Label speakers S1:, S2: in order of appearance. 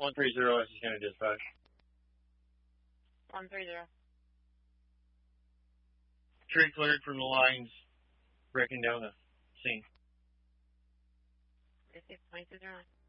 S1: 130, Essex County Dispatch.
S2: 130.
S1: Tree cleared from the lines, breaking down the scene.
S2: 2209.